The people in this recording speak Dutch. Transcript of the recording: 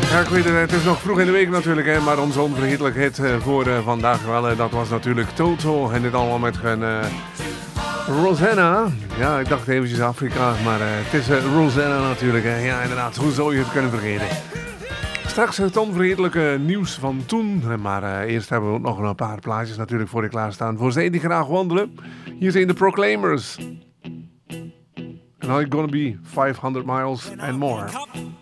Ja, ik weet het is nog vroeg in de week natuurlijk, hè, maar onze onvergetelijke hit voor vandaag wel, dat was natuurlijk Toto. En dit allemaal met een Rosanna. Ja, ik dacht eventjes Afrika, maar het is Rosanna natuurlijk. Hè. Ja, inderdaad, hoe zou je het kunnen vergeten? Straks het onvergetelijke nieuws van toen. Maar eerst hebben we ook nog een paar plaatjes natuurlijk voor je klaarstaan. Voor zij die graag wandelen. Hier zijn de Proclaimers. And I'm gonna be 500 miles and more.